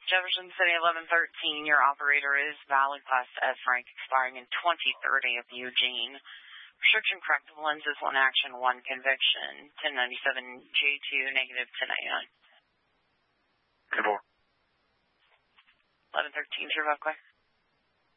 Jefferson City 1113, your operator is valid Class S rank expiring in 2030 of Eugene. Restriction corrective lenses, 1 action, 1 conviction. 1097 J2 negative 1099. 10-4. 1113, True Buckway.